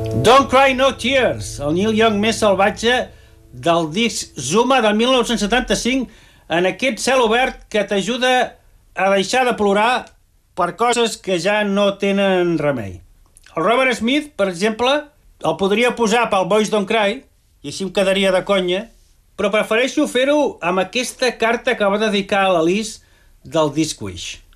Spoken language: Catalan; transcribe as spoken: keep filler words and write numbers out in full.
Don't Cry No Tears, el Neil Young més salvatge del disc Zuma del mil nou-cents setanta-cinc, en aquest cel obert que t'ajuda a deixar de plorar per coses que ja no tenen remei. El Robert Smith, per exemple, el podria posar pel Boys Don't Cry, i així em quedaria de conya, però prefereixo fer-ho amb aquesta carta que va dedicar a l'Alice del disc Wish.